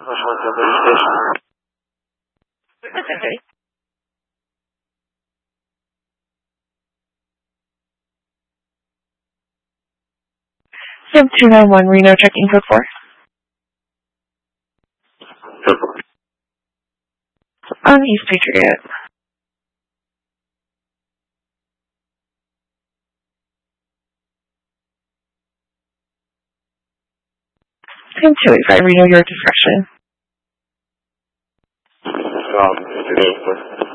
Which one's the base station? That's okay. Sim 291 Reno, checking code 4. On East Patriot. Sim 285 Reno, your discretion. Today,